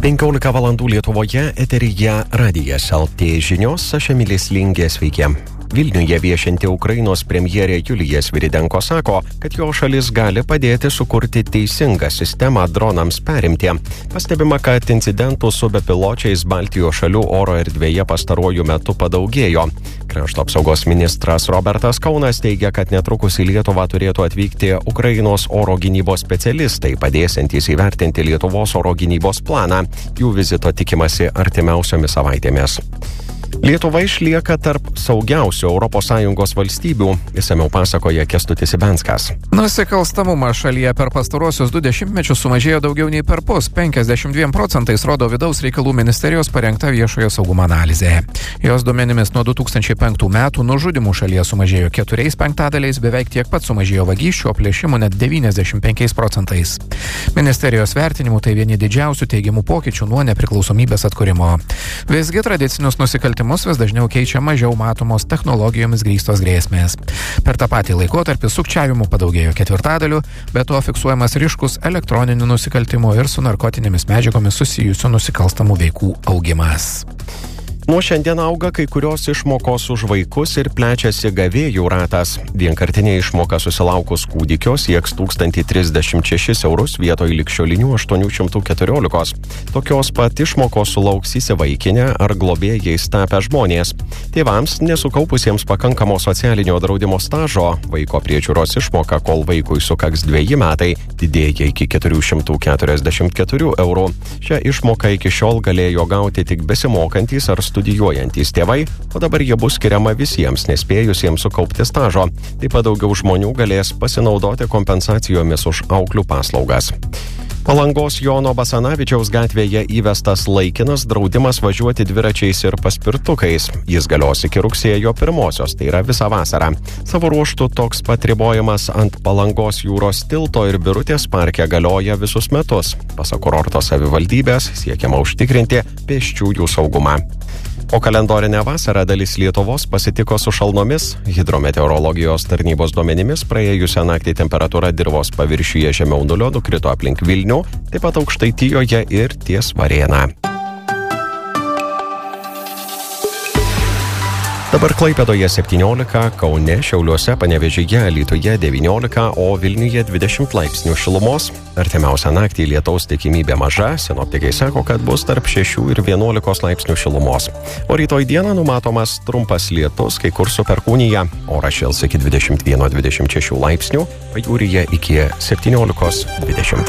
15 valandų Lietuvoje eteryje Radijas LT žinios, aš Emilis Lingė, sveiki. Vilniuje viešinti Ukrainos premjerė Julija Sviridenko sako, kad jo šalis gali padėti sukurti teisingą sistemą dronams perimti. Pastebima, kad incidentų su bepiločiais Baltijos šalių oro erdvėje pastaruoju metu padaugėjo. Krašto apsaugos ministras Robertas Kaunas teigia, kad netrukus į Lietuvą turėtų atvykti Ukrainos oro gynybos specialistai, padėsiantys įvertinti Lietuvos oro gynybos planą. Jų vizito tikimasi artimiausiomis savaitėmis. Lietuva išlieka tarp saugiausių ES valstybių, išsamiau pasakoja Kęstutis Ibenskas. Nusikalstamumas šalyje per pastaruosius 2 dešimtmečius sumažėjo daugiau nei perpus, 52% rodo Vidaus reikalų ministerijos parengta viešojo saugumo analizė. Jos duomenimis nuo 2005 metų nužudimų šalyje sumažėjo 4/5, beveik tiek pat sumažėjo vagysčių, plėšimų net 95%. Ministerijos vertinimu tai vieni didžiausių teigiamų pokyčių nuo nepriklausomybės atkūrimo. Visgi tradicinius nusikaltimus vis dažniau keičia mažiau matomos technologijomis grįstos grėsmės. Per tą patį laikotarpį sukčiavimų padaugėjo 4/4, be to fiksuojamas ryškus elektroninių nusikaltimų ir su narkotinėmis medžiagomis susijusių nusikalstamų veikų augimas. Nuo šiandien auga kai kurios išmokos už vaikus ir plečiasi gavėjų ratas. Vienkartinė išmoka susilaukus kūdikio sieks 1036 eurus vietoj ligšiolinių 814. Tokios pat išmokos sulauks įsivaikinę ar globėjais tapę žmonės. Tėvams nesukaupusiems pakankamo socialinio draudimo stažo vaiko priežiūros išmoka, kol vaikui sukaks 2 metai, didėja iki 444 eurų. Šią išmoką iki šiol galėjo gauti tik besimokantys ar studijuojantys tėvai, o dabar jie bus skiriama visiems nespėjusiems sukaupti stažo. Taip pat daugiau žmonių galės pasinaudoti kompensacijomis už auklių paslaugas. Palangos Jono Basanavičiaus gatvėje įvestas laikinas draudimas važiuoti dviračiais ir paspirtukais. Jis galios iki rugsėjo 1, tai yra visą vasarą. Savo ruožtu toks pat ribojimas ant Palangos jūros tilto ir Birutės parke galioja visus metus. Pasak kurorto savivaldybės siekiama užtikrinti pėsčiųjų saugumą. O kalendorinę vasarą dalis Lietuvos pasitiko su šalnomis. Hidrometeorologijos tarnybos duomenimis praėjusią naktį temperatūra dirvos paviršiuje žemiau nulio nukrito aplink Vilnių, taip pat Aukštaitijoje ir ties Varėną. Dabar Klaipėdoje 17, Kaune, Šiauliuose, Panevėžyje, Alytuje 19, o Vilniuje 20 laipsnių šilumos. Artimiausią naktį lietaus tikimybė maža, sinoptikai sako, kad bus tarp 6 ir 11 laipsnių šilumos. O rytoj dieną numatomas trumpas lietus, kai kur su perkūnija. Oras šils iki 21-26 laipsnių, pajūryje iki 17-20.